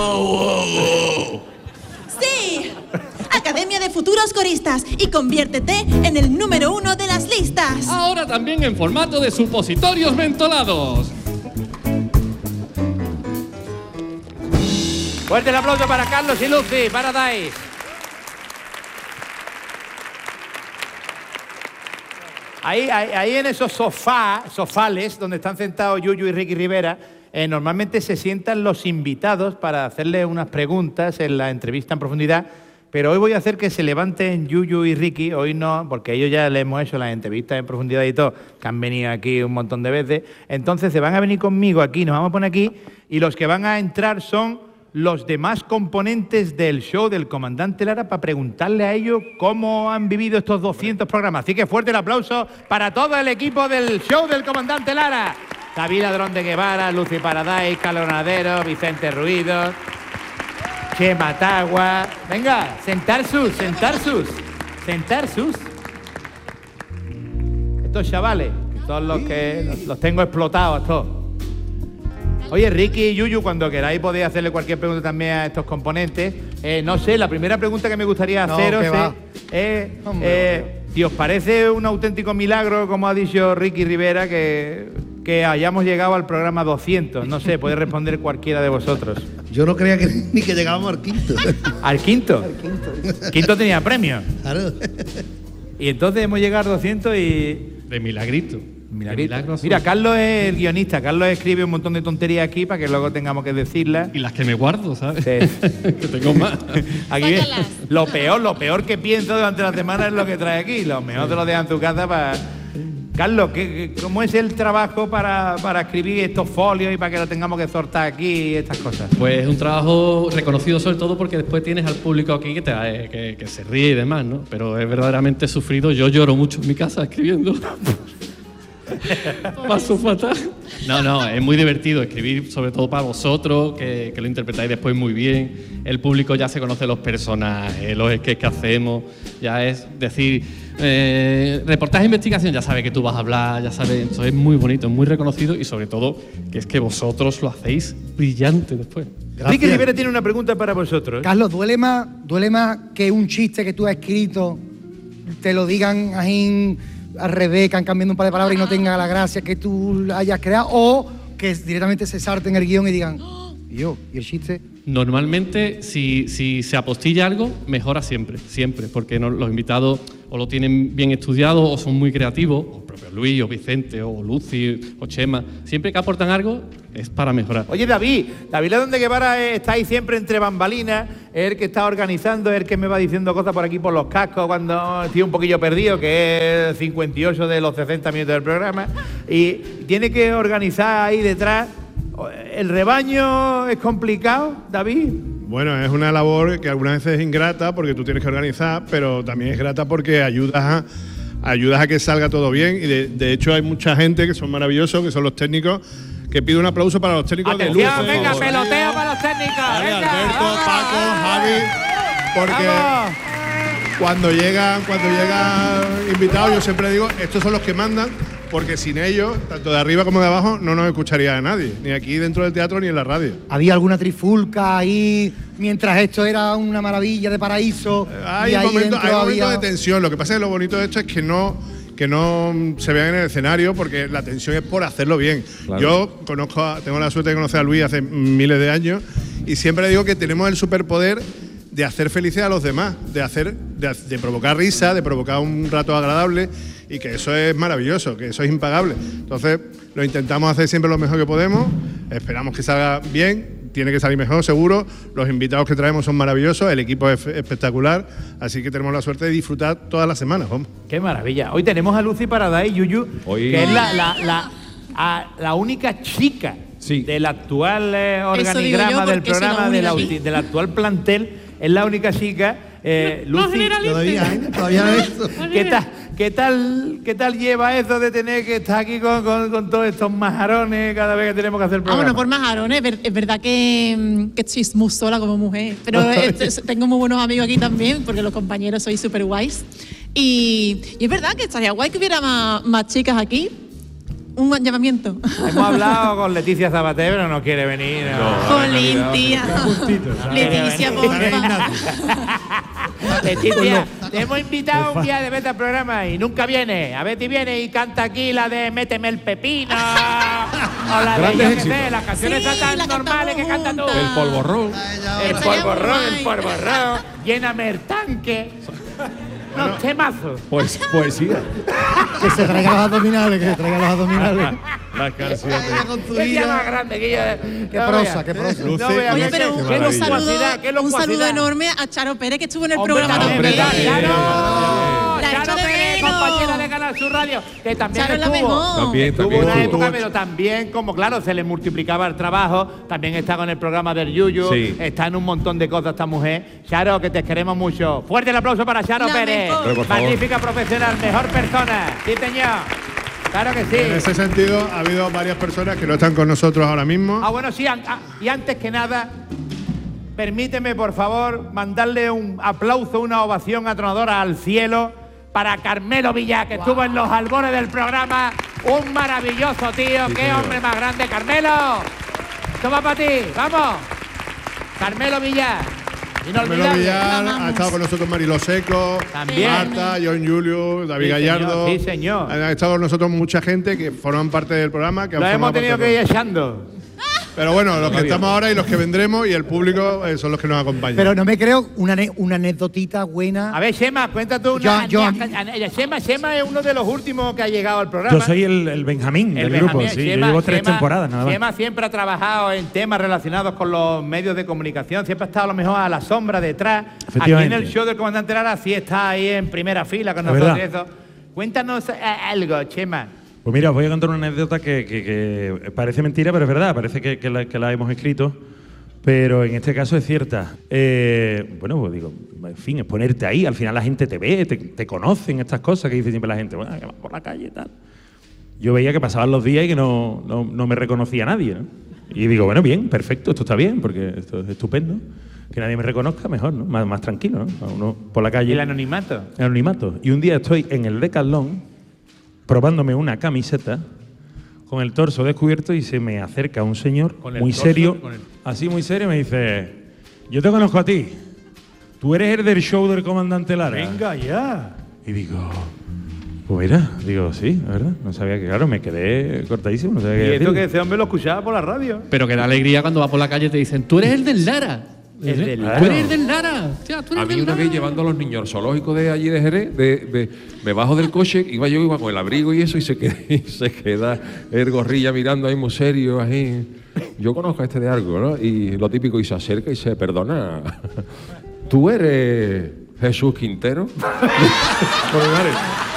¡Sí! Academia de Futuros Coristas y conviértete en el número 1 de las listas. Ahora también en formato de supositorios mentolados. Fuerte el aplauso para Carlos y Lucy Paradise. Ahí en esos sofales donde están sentados Yuyu y Ricky Rivera, normalmente se sientan los invitados para hacerle unas preguntas en la entrevista en profundidad, pero hoy voy a hacer que se levanten Yuyu y Ricky, hoy no, porque ellos ya les hemos hecho las entrevistas en profundidad y todo, que han venido aquí un montón de veces, entonces se van a venir conmigo aquí, nos vamos a poner aquí, y los que van a entrar son los demás componentes del show del Comandante Lara para preguntarle a ellos cómo han vivido estos 200 programas. Así que fuerte el aplauso para todo el equipo del show del Comandante Lara. David Ladrón de Guevara, Lucy Paradise, Carlos Nadero, Vicente Ruido, Chema Tagua. Venga, sentar sus. Estos chavales, todos los que los tengo explotados todos. Oye, Ricky y Yuyu, cuando queráis podéis hacerle cualquier pregunta también a estos componentes. No sé, la primera pregunta que me gustaría haceros es si os parece un auténtico milagro, como ha dicho Ricky Rivera, que hayamos llegado al programa 200. No sé, puede responder cualquiera de vosotros. Yo no creía ni que llegábamos al quinto. ¿Al quinto? Al quinto. Quinto tenía premio. Claro. Y entonces hemos llegado a 200 y... De milagrito. Mira, Carlos es el guionista. Carlos escribe un montón de tonterías aquí para que luego tengamos que decirlas. Y las que me guardo, ¿sabes? Sí. Que tengo más. Aquí lo peor que pienso durante la semana es lo que trae aquí. Lo mejor te lo dejan en tu casa para... Carlos, ¿cómo es el trabajo para escribir estos folios y para que lo tengamos que sortar aquí y estas cosas? Pues es un trabajo reconocido sobre todo porque después tienes al público aquí que se ríe y demás, ¿no? Pero es verdaderamente sufrido. Yo lloro mucho en mi casa escribiendo. Paso fatal. No, es muy divertido escribir, sobre todo para vosotros, que lo interpretáis después muy bien. El público ya se conoce los personajes, los sketches que hacemos. Ya es decir, reportaje de investigación, ya sabe que tú vas a hablar, ya sabe. Entonces es muy bonito, es muy reconocido y sobre todo que es que vosotros lo hacéis brillante después. Gracias. Ricky Rivera tiene una pregunta para vosotros. Carlos, ¿duele más que un chiste que tú has escrito te lo digan ahí al revés, que han cambiado un par de palabras y no tenga la gracia que tú hayas creado, o que directamente se sarten el guión y digan, ¿y el chiste? Normalmente, si se apostilla algo, mejora siempre, porque los invitados o lo tienen bien estudiado o son muy creativos, o propio Luis, o Vicente, o Lucy, o Chema. Siempre que aportan algo, es para mejorar. Oye, David Ladrón de Guevara está ahí siempre entre bambalinas, es el que está organizando, es el que me va diciendo cosas por aquí por los cascos cuando estoy un poquillo perdido, que es 58 de los 60 minutos del programa, y tiene que organizar ahí detrás. ¿El rebaño es complicado, David? Bueno, es una labor que algunas veces es ingrata porque tú tienes que organizar, pero también es grata porque ayudas a que salga todo bien. Y de hecho hay mucha gente que son maravillosos, que son los técnicos, que pido un aplauso para los técnicos de luces. Venga, peloteo para los técnicos. Vale, Venga, Alberto, vamos. Paco, Javi, porque Vamos. cuando llegan invitados yo siempre digo, estos son los que mandan, porque sin ellos, tanto de arriba como de abajo, no nos escucharía a nadie, ni aquí dentro del teatro ni en la radio. ¿Había alguna trifulca ahí mientras esto era una maravilla de paraíso? Hay un momento de tensión. Lo que pasa es que lo bonito de esto es que no se vean en el escenario, porque la tensión es por hacerlo bien. Claro. Yo tengo la suerte de conocer a Luis hace miles de años y siempre digo que tenemos el superpoder de hacer felices a los demás, de provocar risa, de provocar un rato agradable, y que eso es maravilloso, que eso es impagable. Entonces lo intentamos hacer siempre lo mejor que podemos, esperamos que salga bien, tiene que salir mejor seguro, los invitados que traemos son maravillosos, el equipo es espectacular, así que tenemos la suerte de disfrutar todas las semanas. Vamos. Qué maravilla. Hoy tenemos a Lucy Paradise, Yuyu, que es la única chica del actual organigrama del programa, del actual plantel, es la única chica. Lucy, todavía no es. ¿Qué tal lleva eso de tener que estar aquí con todos estos majarones cada vez que tenemos que hacer el programa? Bueno, por majarones, es verdad que estoy muy sola como mujer, pero tengo muy buenos amigos aquí también, porque los compañeros sois súper guays. Y es verdad que estaría guay que hubiera más chicas aquí. Un buen llamamiento. Hemos hablado con Leticia Sabater, pero no quiere venir. Jolín, tía. Leticia, porfa. Leticia, te hemos invitado un día de vete al programa y nunca viene. A ver si viene y canta aquí la de Méteme el pepino. O la de, yo qué sé, las canciones tan normales que canta tú. El polvorrón. El polvorrón. Lléname el tanque. No, temazos. Pues poesía. Que se traiga los abdominales, Las canciones. Qué día más grande que yo. Qué prosa, qué prosa. Oye, pero qué un saludo locuacidad. enorme a Charo Pérez, que estuvo en el Hombre, programa también, también. Charo Pérez, compañera de Canal Sur Radio, que también Charo es la estuvo. mejor. Tuvo una época, pero también, como claro, se le multiplicaba el trabajo, también está con el programa del Yuyu, Sí. está en un montón de cosas esta mujer. Charo, que te queremos mucho. Fuerte el aplauso para Charo La Pérez. mejor. Pero, por favor. Magnífica profesional, mejor persona. Sí, señor. Claro que sí. En ese sentido, ha habido varias personas que no están con nosotros ahora mismo. Bueno, sí, y antes que nada, permíteme, por favor, mandarle un aplauso, una ovación atronadora al cielo para Carmelo Villar, que estuvo en los albores del programa. Un maravilloso tío, Sí, qué señor. hombre más grande, Carmelo. Toma para ti, vamos. Carmelo Villar. Carmelo Inolvidable. Villar, ha estado con nosotros Marilo Seco, También. Marta, John Julio, David Sí, Gallardo. señor, sí, señor. Han estado con nosotros mucha gente que forman parte del programa. Que han Lo hemos formado tenido parte que del ir echando. Pero bueno, los que estamos ahora y los que vendremos y el público son los que nos acompañan. Pero no me creo una anécdotita buena. A ver, Chema, cuenta tú una. Yo- Chema es uno de los últimos que ha llegado al programa. Yo soy el Benjamín del grupo, Benjamín. sí. Chema- Yo llevo 3 Chema- temporadas nada más. Chema siempre ha trabajado en temas relacionados con los medios de comunicación, siempre ha estado a lo mejor a la sombra, detrás. Aquí en Efectivamente. el show del Comandante Lara sí está ahí en primera fila con Es nosotros y verdad. eso. Cuéntanos algo, Chema. Pues mira, os voy a contar una anécdota que parece mentira, pero es verdad, parece que la hemos escrito, pero en este caso es cierta. Bueno, pues digo, en fin, es ponerte ahí, al final la gente te ve, te conocen estas cosas que dice siempre la gente, bueno, que vas por la calle y tal. Yo veía que pasaban los días y que no me reconocía nadie, ¿no? Y digo, bueno, bien, perfecto, esto está bien, porque esto es estupendo. Que nadie me reconozca, mejor, ¿no? Más tranquilo, ¿no? A uno por la calle. El anonimato. El anonimato. Y un día estoy en el Decathlon probándome una camiseta con el torso descubierto y se me acerca un señor Con el muy torso, serio, con el- así muy serio, me dice, yo te conozco a ti, tú eres el del show del Comandante Lara. Venga ya. Y digo, pues mira, digo, sí, la verdad, no sabía que, claro, me quedé cortadísimo, no sabía qué Y esto decir. que ese hombre lo escuchaba por la radio. Pero que da alegría cuando vas por la calle y te dicen, tú eres el del Lara. El del Tú Lara. eres el del Lara. Tía, tú eres A el mí del una Lara. vez llevando a los niños al zoológico de allí de Jerez, me bajo del coche, iba con el abrigo y eso, y se queda el gorrilla mirando ahí muy serio, ahí. Yo conozco a este de algo, ¿no? Y lo típico, y se acerca y se perdona. ¿Tú eres Jesús Quintero? Pues, vale.